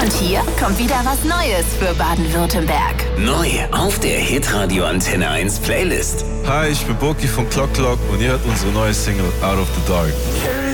Und hier kommt wieder was Neues für Baden-Württemberg. Neu auf der Hitradio Antenne 1 Playlist. Hi, ich bin Boki von Clock Clock und ihr hört unsere neue Single Out of the Dark.